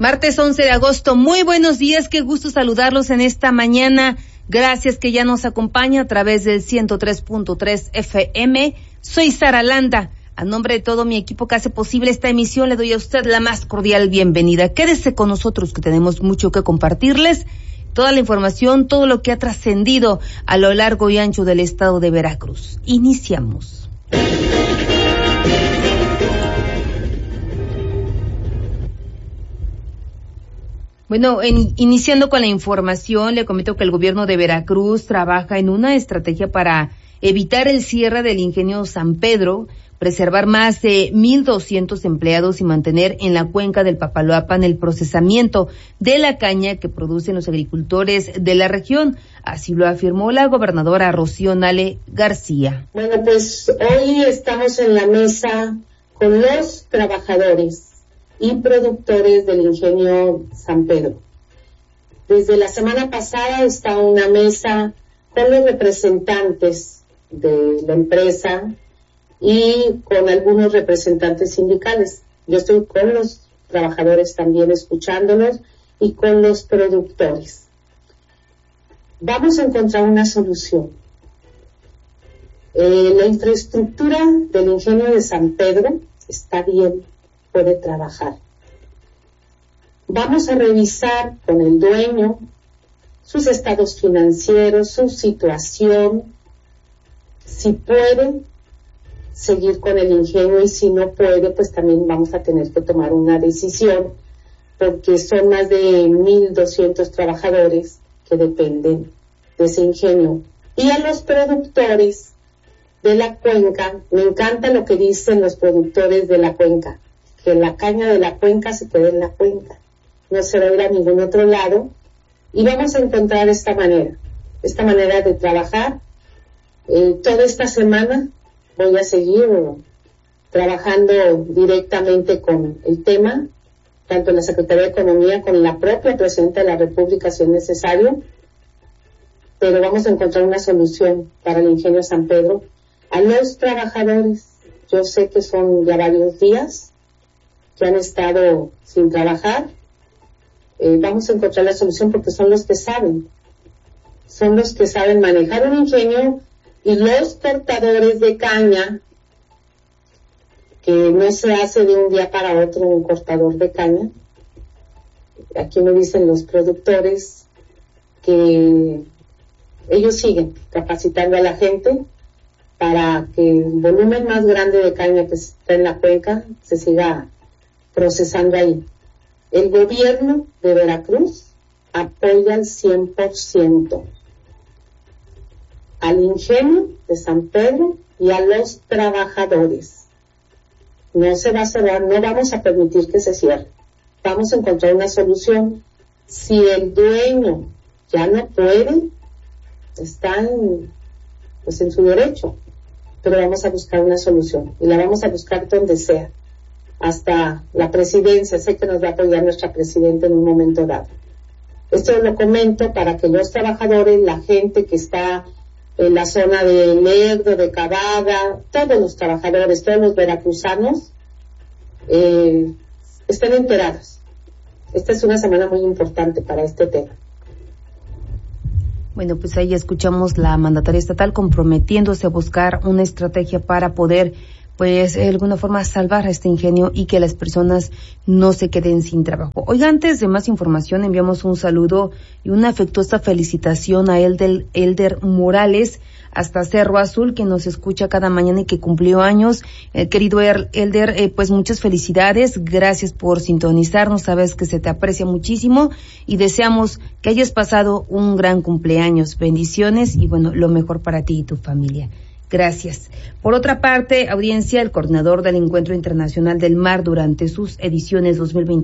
Martes 11 de agosto, muy buenos días, qué gusto saludarlos en esta mañana. Gracias que ya nos acompaña a través del 103.3 FM. Soy Sara Landa. A nombre de todo mi equipo que hace posible esta emisión, le doy a usted la más cordial bienvenida. Quédese con nosotros que tenemos mucho que compartirles. Toda la información, todo lo que ha trascendido a lo largo y ancho del estado de Veracruz. Iniciamos. Bueno, iniciando con la información, le comento que el gobierno de Veracruz trabaja en una estrategia para evitar el cierre del ingenio San Pedro, preservar más de 1,200 empleados y mantener en la cuenca del Papaloapan el procesamiento de la caña que producen los agricultores de la región. Así lo afirmó la gobernadora Rocío Nale García. Bueno, pues hoy estamos en la mesa con los trabajadores y productores del ingenio San Pedro. Desde la semana pasada está una mesa con los representantes de la empresa y con algunos representantes sindicales. Yo estoy con los trabajadores también escuchándolos y con los productores. Vamos a encontrar una solución. La infraestructura del ingenio de San Pedro está bien, puede trabajar. Vamos a revisar con el dueño sus estados financieros, su situación, si puede seguir con el ingenio y si no puede, pues también vamos a tener que tomar una decisión porque son más de 1,200 trabajadores que dependen de ese ingenio. Y a los productores de la cuenca, me encanta lo que dicen los productores de la cuenca, que la caña de la cuenca se quede en la cuenca, no se va a ir a ningún otro lado, y vamos a encontrar esta manera de trabajar. Toda esta semana voy a seguir trabajando directamente con el tema, tanto en la Secretaría de Economía como en la propia Presidenta de la República si es necesario, pero vamos a encontrar una solución para el ingenio San Pedro. A los trabajadores, yo sé que son ya varios días que han estado sin trabajar, vamos a encontrar la solución porque son los que saben manejar un ingenio, y los cortadores de caña, que no se hace de un día para otro un cortador de caña. Aquí me dicen los productores que ellos siguen capacitando a la gente para que el volumen más grande de caña que está en la cuenca se siga procesando ahí. El gobierno de Veracruz apoya al 100% al ingenio de San Pedro y a los trabajadores. No se va a cerrar, no vamos a permitir que se cierre. Vamos a encontrar una solución. Si el dueño ya no puede, está en su derecho, pero vamos a buscar una solución y la vamos a buscar donde sea, hasta la presidencia. Sé que nos va a apoyar nuestra presidenta en un momento dado. Esto lo comento para que los trabajadores, la gente que está en la zona de Lerdo, de Cavada, todos los trabajadores, todos los veracruzanos, estén enterados. Esta es una semana muy importante para este tema. Bueno, pues ahí escuchamos la mandataria estatal comprometiéndose a buscar una estrategia para poder, pues, de alguna forma salvar a este ingenio y que las personas no se queden sin trabajo. Oiga, antes de más información, enviamos un saludo y una afectuosa felicitación a Elder Morales, hasta Cerro Azul, que nos escucha cada mañana y que cumplió años. Querido Elder, pues muchas felicidades, gracias por sintonizarnos, sabes que se te aprecia muchísimo y deseamos que hayas pasado un gran cumpleaños. Bendiciones y bueno, lo mejor para ti y tu familia. Gracias. Por otra parte, audiencia, el coordinador del Encuentro Internacional del Mar durante sus ediciones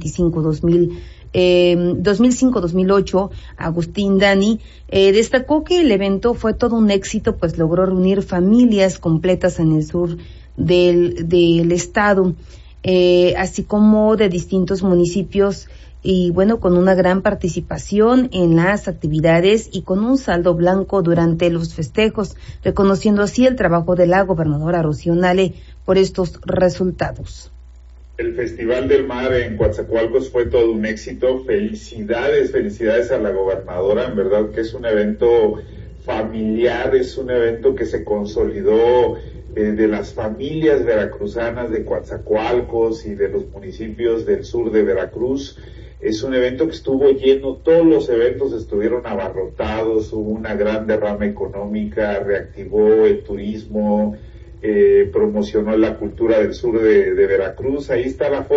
2005-2008, Agustín Dani, destacó que el evento fue todo un éxito, pues logró reunir familias completas en el sur del estado, así como de distintos municipios, y bueno, con una gran participación en las actividades y con un saldo blanco durante los festejos, reconociendo así el trabajo de la gobernadora Rocío Nale por estos resultados. El Festival del Mar en Coatzacoalcos fue todo un éxito. Felicidades a la gobernadora. En verdad que es un evento familiar, es un evento que se consolidó de las familias veracruzanas de Coatzacoalcos y de los municipios del sur de Veracruz. Es un evento que estuvo lleno, todos los eventos estuvieron abarrotados, hubo una gran derrama económica, reactivó el turismo, promocionó la cultura del sur de Veracruz. Ahí está la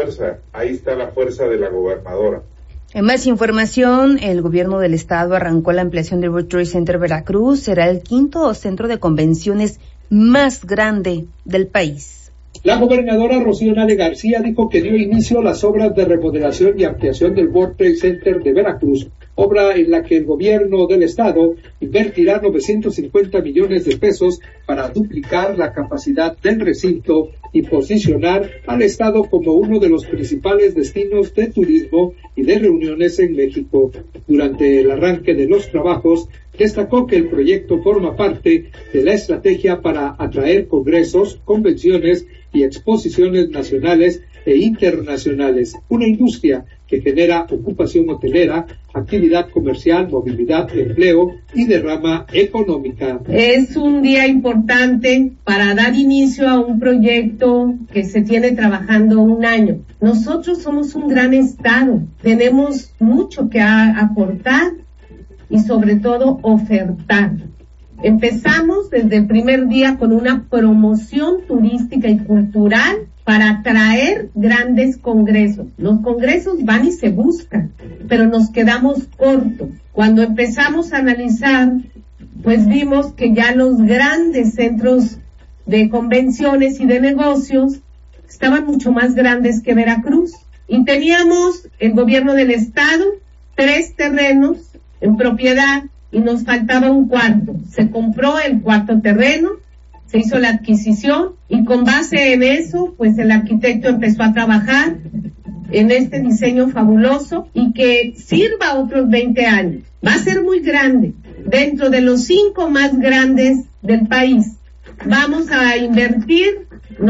fuerza de la gobernadora. En más información, el gobierno del estado arrancó la ampliación del World Trade Center Veracruz. Será el 5º centro de convenciones más grande del país. La gobernadora Rocío Nale García dijo que dio inicio a las obras de remodelación y ampliación del World Trade Center de Veracruz, obra en la que el gobierno del estado invertirá 950 millones de pesos para duplicar la capacidad del recinto y posicionar al estado como uno de los principales destinos de turismo y de reuniones en México. Durante el arranque de los trabajos, destacó que el proyecto forma parte de la estrategia para atraer congresos, convenciones y exposiciones nacionales e internacionales, una industria que genera ocupación hotelera, actividad comercial, movilidad, empleo y derrama económica. Es un día importante para dar inicio a un proyecto que se tiene trabajando un año. Nosotros somos un gran estado, tenemos mucho que aportar y sobre todo ofertar. Empezamos desde el primer día con una promoción turística y cultural para atraer grandes congresos. Los congresos van y se buscan, pero nos quedamos cortos. Cuando empezamos a analizar, pues vimos que ya los grandes centros de convenciones y de negocios estaban mucho más grandes que Veracruz. Y teníamos el gobierno del estado 3 terrenos en propiedad y nos faltaba un cuarto. Se compró el cuarto terreno, se hizo la adquisición y con base en eso, pues el arquitecto empezó a trabajar en este diseño fabuloso y que sirva otros 20 años. Va a ser muy grande, dentro de los 5 más grandes del país. Vamos a invertir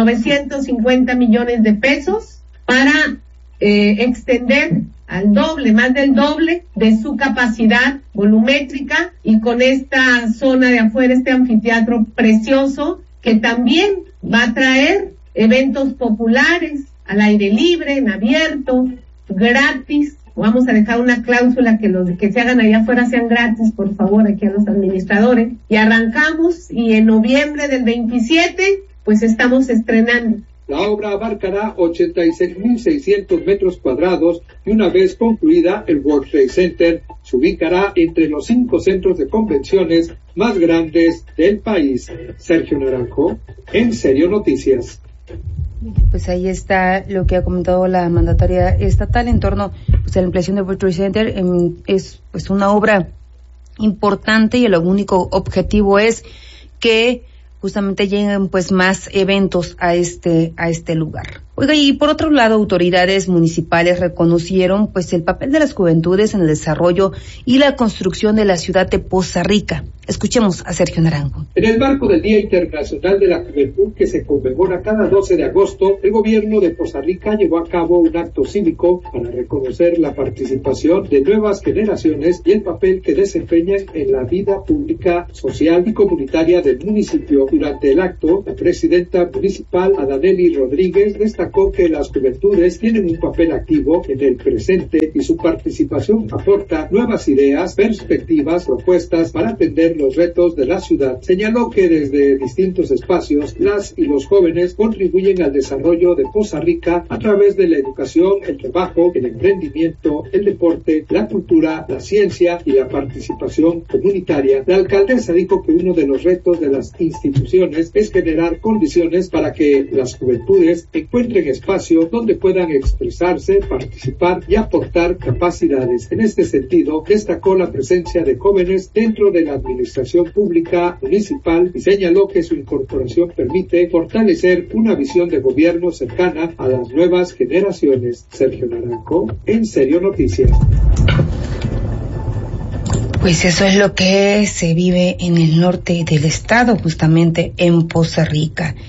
950 millones de pesos para extender al doble, más del doble de su capacidad volumétrica y con esta zona de afuera, este anfiteatro precioso que también va a traer eventos populares al aire libre, en abierto, gratis. Vamos a dejar una cláusula que los que se hagan allá afuera sean gratis, por favor, aquí a los administradores. Y arrancamos y en noviembre del 27, pues estamos estrenando. La obra abarcará 86.600 metros cuadrados y una vez concluida, el World Trade Center se ubicará entre los 5 centros de convenciones más grandes del país. Sergio Naranjo, En Serio Noticias. Pues ahí está lo que ha comentado la mandataria estatal en torno pues, a la ampliación del World Trade Center. Es pues una obra importante y el único objetivo es que justamente lleguen pues más eventos a este lugar. Oiga, y por otro lado, autoridades municipales reconocieron pues el papel de las juventudes en el desarrollo y la construcción de la ciudad de Poza Rica. Escuchemos a Sergio Naranjo. En el marco del Día Internacional de la Juventud, que se conmemora cada 12 de agosto, el gobierno de Poza Rica llevó a cabo un acto cívico para reconocer la participación de nuevas generaciones y el papel que desempeñan en la vida pública, social y comunitaria del municipio. Durante el acto, la presidenta municipal, Adaneli Rodríguez, destacó que las juventudes tienen un papel activo en el presente y su participación aporta nuevas ideas, perspectivas, propuestas para atender los retos de la ciudad. Señaló que desde distintos espacios, las y los jóvenes contribuyen al desarrollo de Poza Rica a través de la educación, el trabajo, el emprendimiento, el deporte, la cultura, la ciencia y la participación comunitaria. La alcaldesa dijo que uno de los retos de las instituciones es generar condiciones para que las juventudes encuentren espacio donde puedan expresarse, participar y aportar capacidades. En este sentido, destacó la presencia de jóvenes dentro de la administración pública municipal y señaló que su incorporación permite fortalecer una visión de gobierno cercana a las nuevas generaciones. Sergio Naranjo, En Serio Noticias. Pues eso es lo que se vive en el norte del estado, justamente en Poza Rica.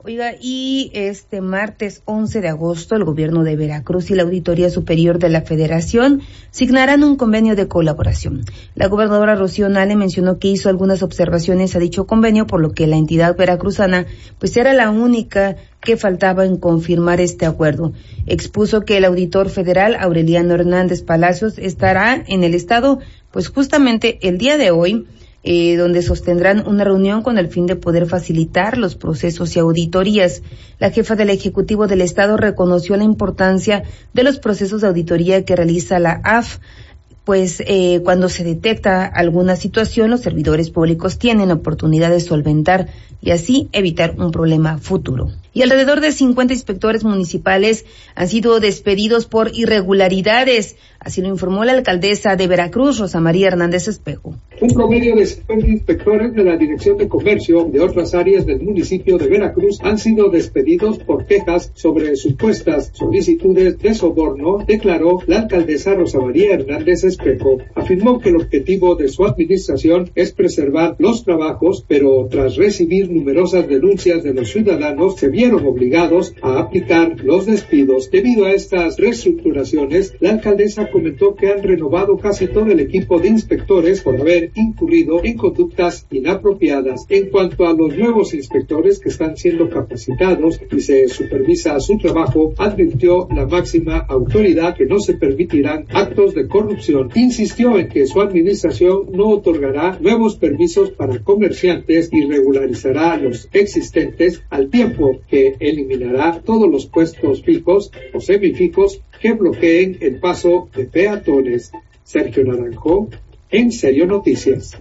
Oiga, y este martes 11 de agosto el gobierno de Veracruz y la Auditoría Superior de la Federación signarán un convenio de colaboración. La gobernadora Rocío Nale mencionó que hizo algunas observaciones a dicho convenio, por lo que la entidad veracruzana pues era la única que faltaba en confirmar este acuerdo. Expuso que el auditor federal Aureliano Hernández Palacios estará en el estado pues justamente el día de hoy, donde sostendrán una reunión con el fin de poder facilitar los procesos y auditorías. La jefa del Ejecutivo del Estado reconoció la importancia de los procesos de auditoría que realiza la AF, pues cuando se detecta alguna situación, los servidores públicos tienen oportunidad de solventar y así evitar un problema futuro. Y alrededor de 50 inspectores municipales han sido despedidos por irregularidades, así lo informó la alcaldesa de Veracruz, Rosa María Hernández Espejo. Un promedio de 50 inspectores de la Dirección de Comercio de otras áreas del municipio de Veracruz han sido despedidos por quejas sobre supuestas solicitudes de soborno, declaró la alcaldesa Rosa María Hernández Espejo. Afirmó que el objetivo de su administración es preservar los trabajos, pero tras recibir numerosas denuncias de los ciudadanos, se vieron obligados a aplicar los despidos. Debido a estas reestructuraciones, la alcaldesa comentó que han renovado casi todo el equipo de inspectores por haber incurrido en conductas inapropiadas. En cuanto a los nuevos inspectores que están siendo capacitados y se supervisa su trabajo, advirtió la máxima autoridad que no se permitirán actos de corrupción. Insistió en que su administración no otorgará nuevos permisos para comerciantes y regularizará los existentes, al tiempo que eliminará todos los puestos fijos o semifijos que bloqueen el paso de peatones. Sergio Naranjo, En Serio Noticias.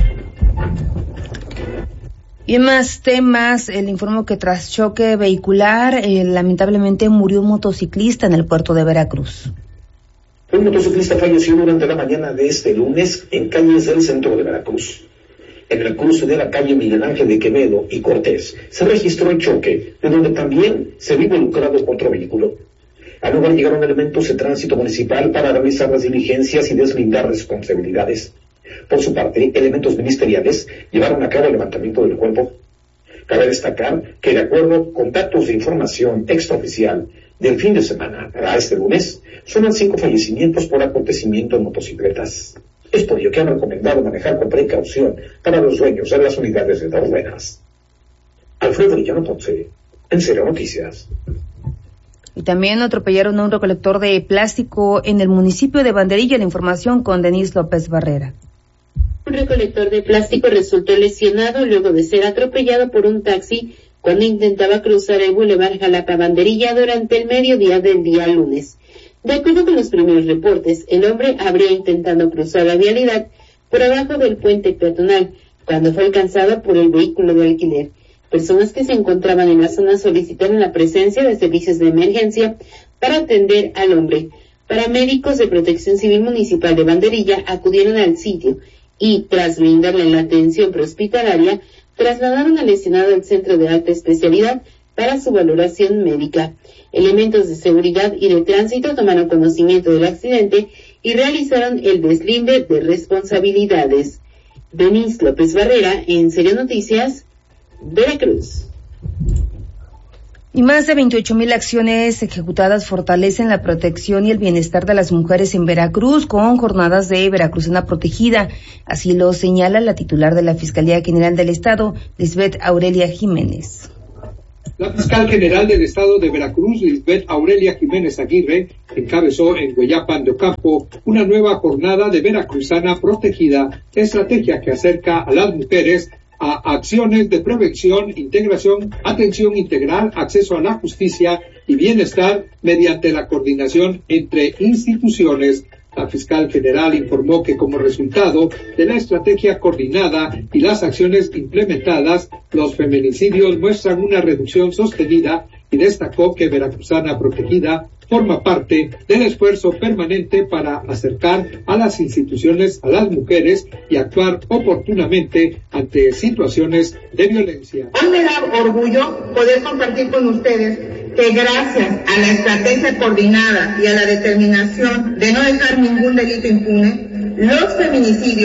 Y en más temas, el informó que tras choque vehicular, lamentablemente murió un motociclista en el puerto de Veracruz. Un motociclista falleció durante la mañana de este lunes en calles del centro de Veracruz. En el cruce de la calle Miguel Ángel de Quevedo y Cortés se registró el choque, de donde también se vio involucrado otro vehículo. Al lugar llegaron elementos de tránsito municipal para realizar las diligencias y deslindar responsabilidades. Por su parte, elementos ministeriales llevaron a cabo el levantamiento del cuerpo. Cabe destacar que, de acuerdo con datos de información extraoficial del fin de semana para este lunes, suman 5 fallecimientos por acontecimiento en motocicletas. Es por ello que han recomendado manejar con precaución para los dueños de las unidades de dos ruedas. Alfredo Villano Ponce, En Serio Noticias. Y también atropellaron a un recolector de plástico en el municipio de Banderilla. La información con Denise López Barrera. Un recolector de plástico resultó lesionado luego de ser atropellado por un taxi cuando intentaba cruzar el bulevar Jalapa-Banderilla durante el mediodía del día lunes. De acuerdo con los primeros reportes, el hombre habría intentado cruzar la vialidad por abajo del puente peatonal cuando fue alcanzado por el vehículo de alquiler. Personas que se encontraban en la zona solicitaron la presencia de servicios de emergencia para atender al hombre. Paramédicos de Protección Civil Municipal de Banderilla acudieron al sitio y, tras brindarle la atención prehospitalaria, trasladaron al lesionado al centro de alta especialidad para su valoración médica. Elementos de seguridad y de tránsito tomaron conocimiento del accidente y realizaron el deslinde de responsabilidades. Denise López Barrera, En Serio Noticias, Veracruz. Y más de 28,000 acciones ejecutadas fortalecen la protección y el bienestar de las mujeres en Veracruz con jornadas de Veracruzana Protegida. Así lo señala la titular de la Fiscalía General del Estado, Lisbeth Aurelia Jiménez. La fiscal general del estado de Veracruz, Lisbeth Aurelia Jiménez Aguirre, encabezó en Hueyapan de Ocampo una nueva jornada de Veracruzana Protegida, estrategia que acerca a las mujeres a acciones de prevención, integración, atención integral, acceso a la justicia y bienestar mediante la coordinación entre instituciones. La fiscal general informó que como resultado de la estrategia coordinada y las acciones implementadas, los feminicidios muestran una reducción sostenida y destacó que Veracruzana Protegida forma parte del esfuerzo permanente para acercar a las instituciones a las mujeres y actuar oportunamente ante situaciones de violencia. Hoy me da orgullo poder compartir con ustedes que gracias a la estrategia coordinada y a la determinación de no dejar ningún delito impune, los feminicidios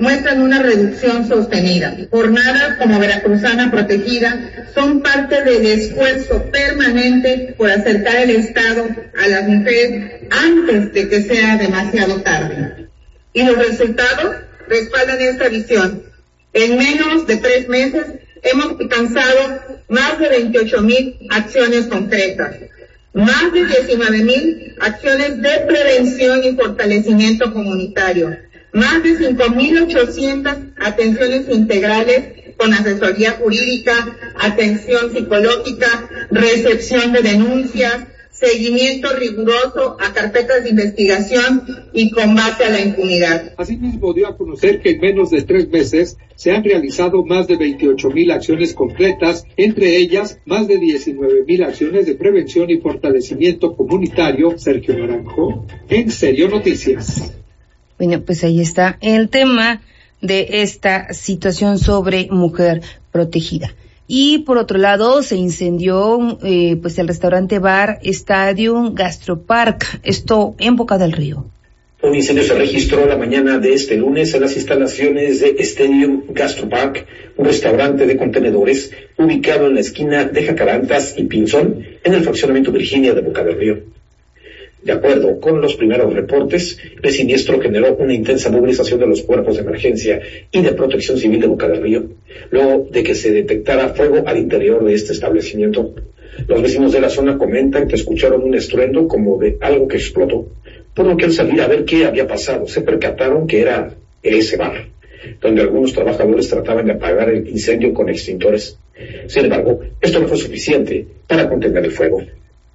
muestran una reducción sostenida. Jornadas como Veracruzana Protegida son parte del esfuerzo permanente por acercar el Estado a las mujeres antes de que sea demasiado tarde. Y los resultados respaldan esta visión. En menos de 3 meses hemos alcanzado más de 28,000 acciones concretas, más de 19,000 acciones de prevención y fortalecimiento comunitario, más de 5,800 atenciones integrales con asesoría jurídica, atención psicológica, recepción de denuncias, seguimiento riguroso a carpetas de investigación y combate a la impunidad. Asimismo, dio a conocer que en menos de 3 meses se han realizado más de 28,000 acciones concretas, entre ellas más de 19,000 acciones de prevención y fortalecimiento comunitario. Sergio Naranjo, En Serio Noticias. Bueno, pues ahí está el tema de esta situación sobre mujer protegida. Y por otro lado, se incendió pues el restaurante bar Stadium Gastropark, esto en Boca del Río. Un incendio se registró la mañana de este lunes en las instalaciones de Stadium Gastropark, un restaurante de contenedores ubicado en la esquina de Jacarantas y Pinzón, en el fraccionamiento Virginia de Boca del Río. De acuerdo con los primeros reportes, el siniestro generó una intensa movilización de los cuerpos de emergencia y de protección civil de Boca del Río, luego de que se detectara fuego al interior de este establecimiento. Los vecinos de la zona comentan que escucharon un estruendo como de algo que explotó, por lo que al salir a ver qué había pasado, se percataron que era ese bar, donde algunos trabajadores trataban de apagar el incendio con extintores. Sin embargo, esto no fue suficiente para contener el fuego.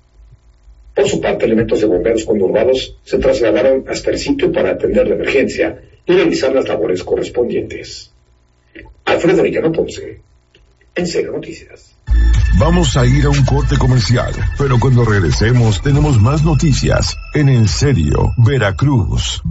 Por su parte, elementos de bomberos conurbados se trasladaron hasta el sitio para atender la emergencia y realizar las labores correspondientes. Alfredo Villano Ponce, En Serio Noticias. Vamos a ir a un corte comercial, pero cuando regresemos tenemos más noticias en Serio Veracruz.